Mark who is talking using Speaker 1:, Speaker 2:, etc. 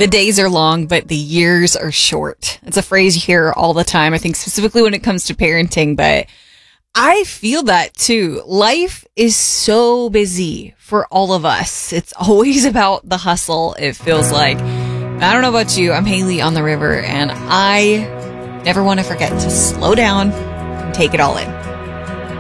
Speaker 1: The days are long, but the years are short. It's a phrase you hear all the time, I think specifically when it comes to parenting, but I feel that too. Life is so busy for all of us. It's always about the hustle, it feels like. I don't know about you, I'm Haley on the river, and I never want to forget to slow down and take it all in.